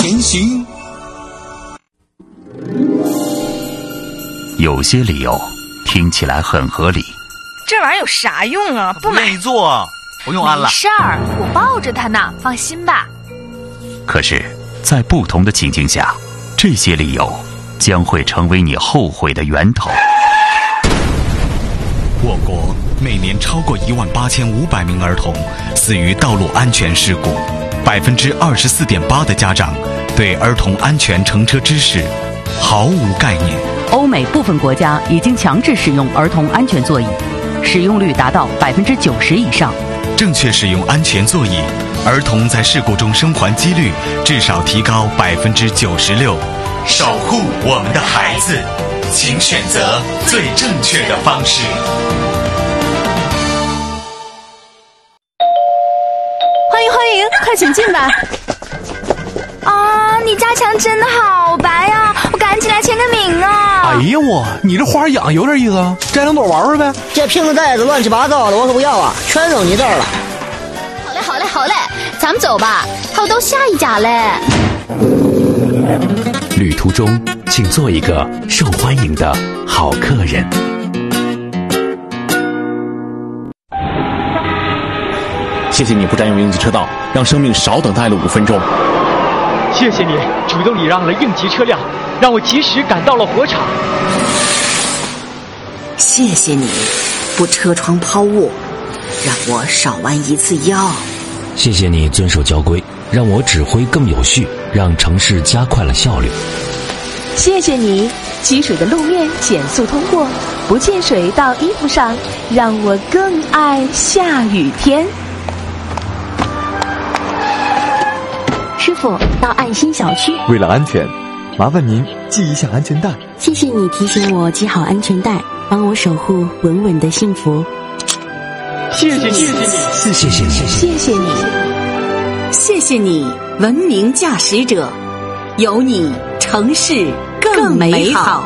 言行。 有些理由听起来很合理， 这玩意儿有啥用啊？不买。 愿意做，不用安了。 没事儿，我抱着它呢，放心吧。 可是，在不同的情境下，这些理由将会成为你后悔的源头。 我国每年超过18500名儿童死于道路安全事故，24.8%的家长对儿童安全乘车知识毫无概念。 欧美部分国家已经强制使用儿童安全座椅，使用率达到90%以上。 正确使用安全座椅，儿童在事故中生还几率至少提高96%。守护我们的孩子，请选择最正确的方式。 欢迎，快请进吧。 啊，你家墙真的好白啊！我赶紧来签个名啊！ 哎呀我，你这花养有点意思啊，摘两朵玩玩呗。 这瓶子袋子乱七八糟的，我可不要啊，全扔你这儿了。 好嘞，咱们走吧，还有到下一家嘞。 旅途中，请做一个受欢迎的好客人。 谢谢你不占用应急车道，让生命少等待了5分钟。 谢谢你主动礼让了应急车辆，让我及时赶到了火场。 谢谢你不车窗抛物，让我少弯一次腰。 谢谢你遵守交规，让我指挥更有序，让城市加快了效率。 谢谢你积水的路面减速通过，不溅水到衣服上，让我更爱下雨天。 师傅，到爱心小区。 为了安全，麻烦您系一下安全带。 谢谢你提醒我系好安全带，帮我守护稳稳的幸福。 谢谢你， 谢谢你，文明驾驶者，有你，城市更美好。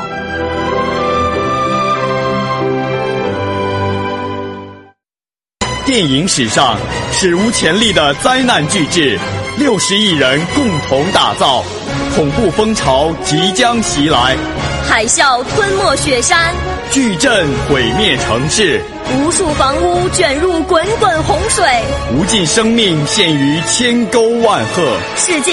电影史上史无前例的灾难巨制，60亿人共同打造，恐怖风潮即将袭来， 海啸吞没雪山， 巨震毁灭城市， 无数房屋卷入滚滚洪水， 无尽生命陷于千沟万壑， 世界